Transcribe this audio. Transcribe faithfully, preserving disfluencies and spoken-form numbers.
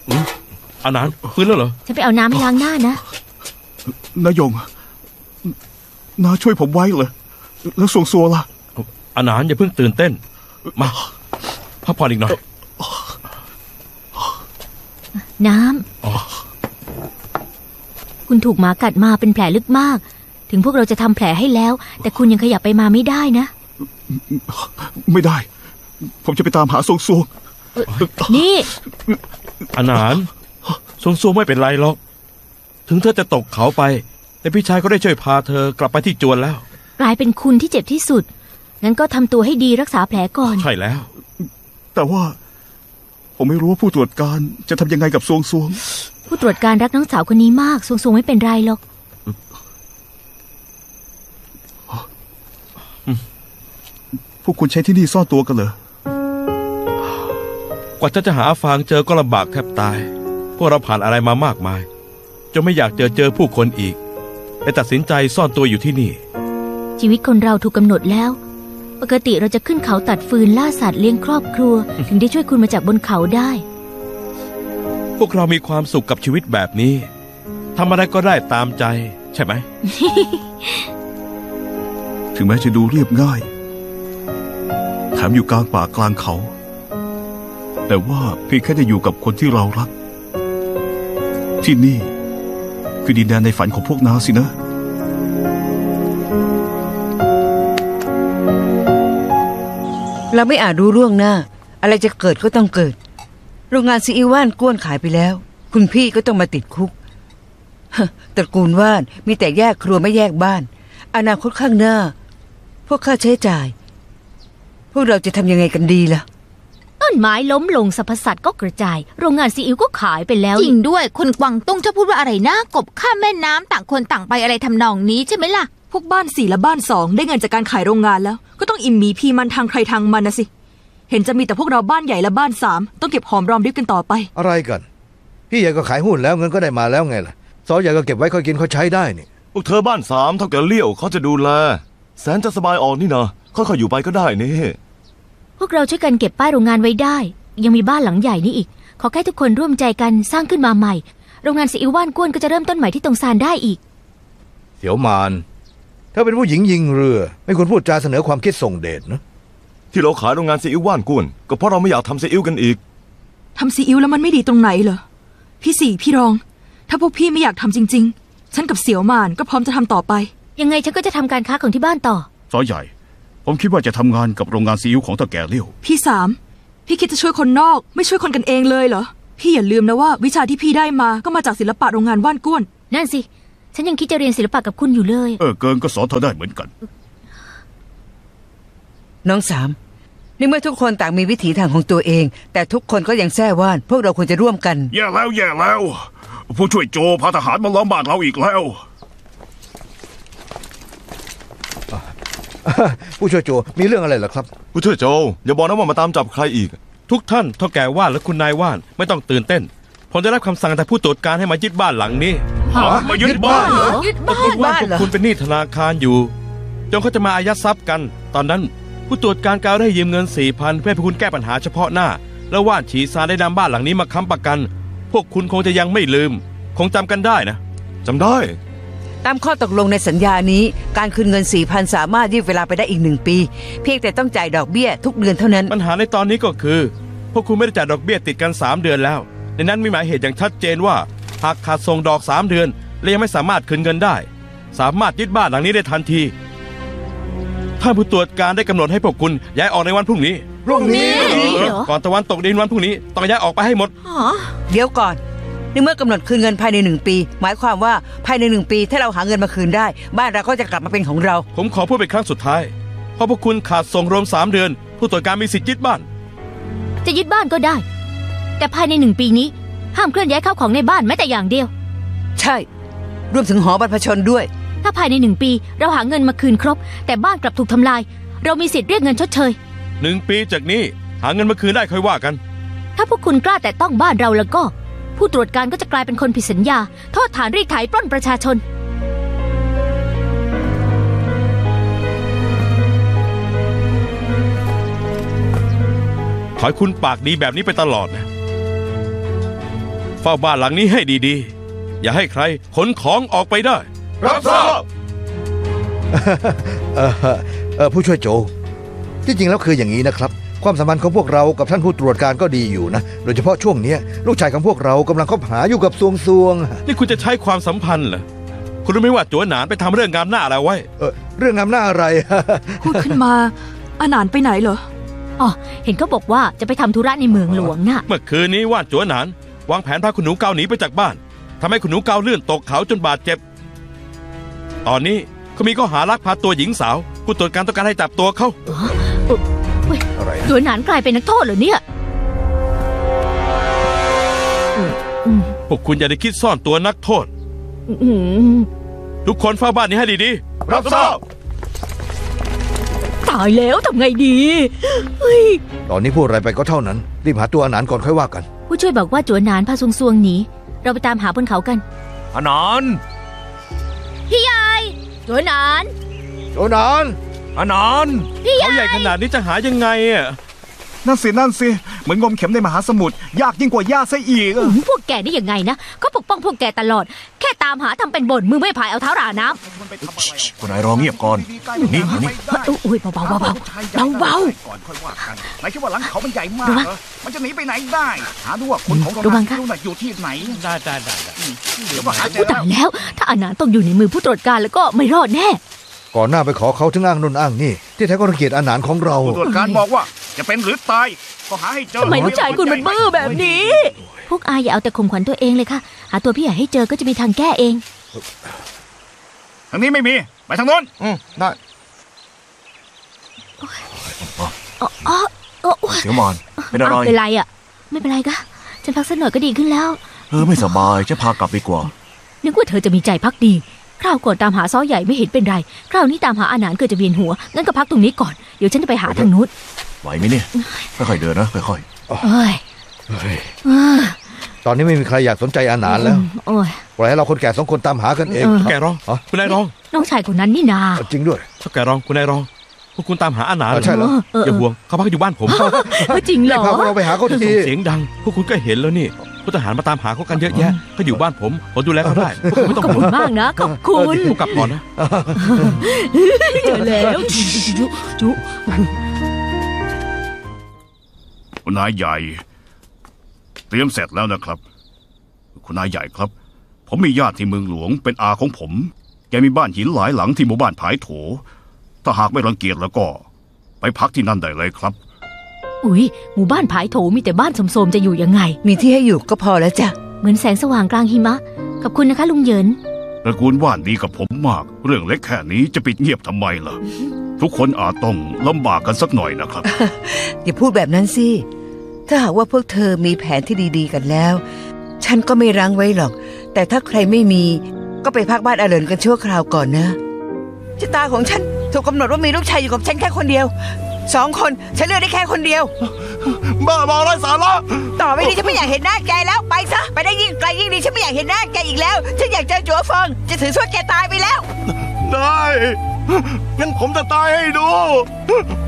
อานันต์ฟื้นแล้วเหรอฉันไปเอาน้ำให้ล้างหน้านะนายงน้าช่วยผมไว้เลยแล้วส่งซัวล่ะอานันต์อย่าเพิ่งตื่นเต้นมาพักผ่อนอีกหน่อยน้ำคุณถูกหมากัดมาเป็นแผลลึกมากถึงพวกเราจะทำแผลให้แล้วแต่คุณยังขยับไปมาไม่ได้นะไม่ได้ผมจะไปตามหาทรงซัวนี่อานันต์ทรงซัวไม่เป็นไรหรอกถึงเธอจะตกเขาไปแต่พี่ชายก็ได้ช่วยพาเธอกลับไปที่จวนแล้วกลายเป็นคุณที่เจ็บที่สุดงั้นก็ทำตัวให้ดีรักษาแผลก่อนใช่แล้วแต่ว่าผมไม่รู้ว่าผู้ตรวจการจะทำยังไงกับซวงซวงผู้ตรวจการรักน้องสาวคนนี้มากซวงซวงไม่เป็นไรหรอกพวกคุณใช้ที่นี่ซ่อนตัวกันเหรอกว่าจะจะหาฟางเจอก็ลำบากแทบตายพวกเราผ่านอะไรมามากมายจนไม่อยากเจอเจอผู้คนอีกเลยตัดสินใจซ่อนตัวอยู่ที่นี่ชีวิตคนเราถูกกำหนดแล้วปกติเราจะขึ้นเขาตัดฟืนล่าสัตว์เลี้ยงครอบครัว ถึงได้ช่วยคุณมาจากบนเขาได้พวกเรามีความสุขกับชีวิตแบบนี้ทำอะไรก็ได้ตามใจใช่ไหมถึงแม้จะดูเรียบง่ายแถมอยู่กลางป่ากลางเขาแต่ว่าเพียงแค่ได้อยู่กับคนที่เรารักที่นี่คือดินแดนในฝันของพวกน้าสินะเราไม่อาจรู้ล่วงหน้าอะไรจะเกิดก็ต้องเกิดโรงงานซีอิ๊วว่านก้วนขายไปแล้วคุณพี่ก็ต้องมาติดคุกตระกูลว่านมีแต่แยกครัวไม่แยกบ้านอนาคตข้างหน้าพวกค่าใช้จ่ายพวกเราจะทำยังไงกันดีล่ะต้นไม้ล้มลงสรรพสัตว์ก็กระจายโรงงานซีอิ๊วก็ขายไปแล้วจริงด้วยคนกวางตุ้งชอบพูดว่าอะไรนะกบข้ามแม่น้ำต่างคนต่างไปอะไรทำนองนี้ใช่ไหมล่ะพวกบ้านสี่และบ้านสองได้เงินจากการขายโรงงานแล้วก็ต้องอิ่มมีพีมันทางใครทางมันนะสิเห็นจะมีแต่พวกเราบ้านใหญ่และบ้านสามต้องเก็บหอมรอมริบกันต่อไปอะไรกันพี่ใหญ่ก็ขายหุ้นแล้วเงินก็ได้มาแล้วไงล่ะซอใหญ่ก็เก็บไว้ค่อยกินค่อยใช้ได้นี่พวกเธอบ้านสามเท่าแก่เลี้ยวเขาจะดูแลแสนจะสบายออกนี่นะค่อยๆอยู่ไปก็ได้นี่พวกเราช่วยกันเก็บป้ายโรงงานไว้ได้ยังมีบ้านหลังใหญ่นี่อีกขอแค่ทุกคนร่วมใจกันสร้างขึ้นมาใหม่โรงงานซีอิ๊วว่านก้วนก็จะเริ่มต้นใหม่ที่ตรงซานได้อีกเสี่ยวมานเธอเป็นผู้หญิงยิงเรือไม่ควรพูดจาเสนอความคิดส่งเดชนะที่เราขายโรงงานซีอิ๊วว่านก้วนก็เพราะเราไม่อยากทำซีอิ๊วกันอีกทำซีอิ๊วแล้วมันไม่ดีตรงไหนเหรอพี่สี่พี่รองถ้าพวกพี่ไม่อยากทำจริงๆฉันกับเสี่ยวมานก็พร้อมจะทำต่อไปยังไงฉันก็จะทำการค้าของที่บ้านต่อซอใหญ่ผมคิดว่าจะทำงานกับโรงงานซีอิ๊วของตาแก่เลี้ยวพี่สามพี่คิดจะช่วยคนนอกไม่ช่วยคนกันเองเลยเหรอพี่อย่าลืมนะว่าวิชาที่พี่ได้มาก็มาจากศิลปะโรงงานว่านก้วนนั่นสิฉันยังคิดจะเรียนศิลปะกับคุณอยู่เลยเออเกินก็สอนเธอได้เหมือนกันน้องสามในเมื่อทุกคนต่างมีวิถีทางของตัวเองแต่ทุกคนก็ยังแซ่ว่านพวกเราควรจะร่วมกันแย่แล้วแย่แล้วผู้ช่วยโจพาทหารมาล้อมบ้านเราอีกแล้วผู้ช่วยโจมีเรื่องอะไรเหรอครับผู้ช่วยโจอย่าบอกนะว่ามาตามจับใครอีกทุกท่านเท่าแก่ว่านและคุณนายว่านไม่ต้องตื่นเต้นผมได้รับคำสั่งจากผู้ตรวจการให้มายึดบ้านหลังนี้มายึดบ้านเหรอยึดบ้านว่าพวกคุณเป็นหนี้ธนาคารอยู่จนเขาจะมาอายัดทรัพย์กันตอนนั้นผู้ตรวจการกล่าวได้ยืมเงินสี่พันเพื่อให้คุณแก้ปัญหาเฉพาะหน้าแล้วว่านฉีซาได้นำบ้านหลังนี้มาค้ำประกันพวกคุณคงจะยังไม่ลืมคงจำกันได้นะจำได้ตามข้อตกลงในสัญญานี้การคืนเงิน สี่พัน สามารถยืดเวลาไปได้อีกหนึ่งปีเพียงแต่ต้องจ่ายดอกเบี้ยทุกเดือนเท่านั้นปัญหาในตอนนี้ก็คือพวกคุณไม่ได้จ่ายดอกเบี้ยติดกันสามเดือนแล้วในนั้นมีหมายเหตุอย่างชัดเจนว่าหากขาดส่งดอกสามเดือนและยังไม่สามารถคืนเงินได้สามารถยึดบ้านหลังนี้ได้ทันทีถ้าผู้ตรวจการได้กำหนดให้พวกคุณย้ายออกในวันพรุ่งนี้พรุ่งนี้ก่อนตะวันตกดินวันพรุ่งนี้ต้องย้ายออกไปให้หมดเดี๋ยวก่อนในเมื่อกำหนดคืนเงินภายในหนึ่งปีหมายความว่าภายในหนึ่งปีถ้าเราหาเงินมาคืนได้บ้านเราก็จะกลับมาเป็นของเราผมขอพูดเป็นครั้งสุดท้ายเพราะพวกคุณขาดส่งรวมสามเดือนผู้ตรวจการมีสิทธิ์ยึดบ้านจะยึดบ้านก็ได้แต่ภายในหนึ่งปีนี้ห้ามเคลื่อนย้ายข้าวของในบ้านแม้แต่อย่างเดียวใช่รวมถึงหอบรรพชนด้วยถ้าภายในหนึ่งปีเราหาเงินมาคืนครบแต่บ้านกลับถูกทำลายเรามีสิทธิ์เรียกเงินชดเชยหนึ่งปีจากนี้หาเงินมาคืนได้ค่อยว่ากันถ้าพวกคุณกล้าแต่ต้องบ้านเราแล้วก็ผู้ตรวจการก็จะกลายเป็นคนผิดสัญญาโทษฐานรีดไถปล้นประชาชนขอให้คุณปากดีแบบนี้ไปตลอดนะเฝ้าบ้านหลังนี้ให้ดีๆ อย่าให้ใครขนของออกไปได้รับทราบเออเออผู้ช่วยโจที่จริงแล้วคืออย่างนี้นะครับ ความสัมพันธ์ของพวกเรากับท่านผู้ตรวจการก็ดีอยู่นะโดยเฉพาะช่วงเนี้ยลูกชายของพวกเรากำลังคบหาอยู่กับซวงซวงนี่คุณจะใช้ความสัมพันธ์เหรอคุณรู้ไหมว่าจัวหนานไปทำเรื่องงามหน้าอะไรไว้เออเรื่องงามหน้าอะไรพูดขึ้นมาอาหนานไปไหนเหรออ๋อ เห็นเขาบอกว่าจะไปทำธุระในเมืองหลวงน่ะเมื่อคืนนี้ว่านจัวหนานวางแผนพาคุณหนูเกาหนีไปจากบ้านทำให้คุณหนูเกาลื่นตกเขาจนบาดเจ็บ ตอนนี้เขามีข้อหาลักพาตัวหญิงสาวผู้ตรวจการต้องการให้จับตัวเขาอะไรนะจัวหนานกลายเป็นนักโทษเหรอเนี่ยอืมพวกคุณอย่าได้คิดซ่อนตัวนักโทษอืมทุกคนเฝ้าบ้านนี้ให้ดีรับทราบตายแล้วทำไงดีเฮ้ยตอนนี้พูดอะไรไปก็เท่านั้นรีบหาตัวอานานก่อนค่อยว่ากันผู้ช่วยบอกว่าจัวหนานพาซวงซวงหนีเราไปตามหาบนเขากันอานานพี่ใหญ่จัวหนานโจนานอานานๆเขาใหญ่ขนาดนี้จะหายังไงอ่ะนั่นสินั่นสิเหมือนงมเข็มในมหาสมุทรยากยิ่งกว่าย่าซะอีกอืมพวกแกนี่ยังไงนะเขาปกป้องพวกแกตลอด แค่ตามหาทำเป็นบ่นมือไม่พายเอาเท้าราน้ำคุณนายรอเงียบก่อน นี่นี่อุ้ยเบาๆเบาๆเบาๆเบาก่อนค่อยว่ากันนายคิดว่าหลังเขามันใหญ่มากเหรอมันจะหนีไปไหนได้ หาดูว่าคนของเราระวังค่ะรู้น่ะอยู่ที่ไหนได้ได้ได้เดี๋ยวก็หาๆเจผู้อแล้ตายว แล้ว ถ้าอานานต้องอยู่ในมือผู้ตรวจการแล้วก็ไม่รอดแน่ก่อนหน้าไปขอเขาถึงอ้างนู่นอ้างนี่ที่แท้ก็รังเกียจอานานของเราผู้ตรวจการบอกว่าจะเป็นหรือตายก็หาให้เจอทำไมลูกชายคุณมันบื้อแบบนี้ พวกอายอย่าเอาแต่ข่มขวัญตัวเองเลยค่ะ หาตัวพี่ใหญ่ให้เจอก็จะมีทางแก้เองทางนี้ไม่มีไปทางโน้นอืมได้อ๋ออ๋ออ๋อเสียวมานเป็นอะไรอ้าวเป็นไรอ่ะ ไม่เป็นไรก็ฉันพักสักหน่อยก็ดีขึ้นแล้วเออไม่สบายจะพากลับดีกว่านึกว่าเธอจะมีใจพักดี คราวก่อนตามหาซ้อใหญ่ไม่เห็นเป็นไร คราวนี้ตามหาอาหนานเกิดจะเวียนหัว งั้นก็พักตรงนี้ก่อน เดี๋ยวฉันจะไปหาทางนู้นไหวไหมเนี่ย ค่อยๆเดินนะ ค่อยเอ้ยเฮ้ยอ่าตอนนี้ไม่มีใครอยากสนใจอานานแล้วโอ้ยปล่อยให้เราคนแก่สองคนตามหากันเองเออแกรองฮะคุณนายรองน้องชายคนนั้นนี่นาจริงด้วยถ้าแกรองคุณนายรองพวกคุณตามหาอาหนานอ่าใช่เหรอเอออย่าห่วงเขาพักอยู่บ้านผมเออจริงเหรรีบอพาพวกเราไปหาเขาถ้าทีส่งเสียงดัง พวกคุณก็เห็นแล้วนี่ผู้ทหารมาตามหาเขากันเยอะแยะเขาอยู่บ้านผมผมดูแลเขาได้พวกคุณไม่ต้องขอบห่วคุงณมากนะ ขอบคุณผมกลับก่อนนะเจอแล้วจุจุจุคุณนายใหญ่ เตรียมเสร็จแล้วนะครับ คุณนายใหญ่ครับ ผมมีญาติที่เมืองหลวงเป็นอาของผมแกมีบ้านหินหลายหลังที่หมู่บ้านผายโถ ถ้าหากไม่รังเกียจแล้วก็ ไปพักที่นั่นได้เลยครับอุ๊ยหมู่บ้านผายโถมีแต่บ้านโสมๆจะอยู่ยังไงมีที่ให้อยู่ก็พอแล้วจ้ะเหมือนแสงสว่างกลางหิมะ ขอบคุณนะคะลุงเหยินตระกูลว่านดีกับผมมาก เรื่องเล็กแค่นี้จะปิดเงียบทำไมล่ะ ทุกคนอาจต้องลำบากกันสักหน่อยนะครับอย่าพูดแบบนั้นสิ ถ้าหากว่าพวกเธอมีแผนที่ดีๆกันแล้ว ฉันก็ไม่รั้งไว้หรอก แต่ถ้าใครไม่มีก็ไปพักบ้านอาเหลินกันชั่วคราวก่อนนะชะตาของฉันถูกกำหนดว่ามีลูกชายอยู่กับฉันแค่คนเดียวสองคนฉันเลือกได้แค่คนเดียวบ้าบอไรสาระต่อไปนี้ฉันไม่อยากเห็นหน้าแกแล้วไปซะไปได้ยิ่งไกลยิ่งดีฉันไม่อยากเห็นหน้าแกอีกแล้วฉันอยากเจอจัวเฟิงจะถือช่วยแกตายไปแล้วได้ งั้นผมจะตายให้ดู